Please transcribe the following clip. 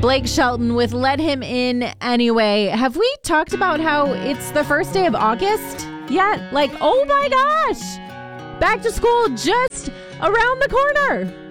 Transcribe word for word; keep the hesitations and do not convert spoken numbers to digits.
Blake Shelton with Let Him In Anyway. Have we talked about how it's the first day of August yet? Like, oh my gosh! Back to school just around the corner.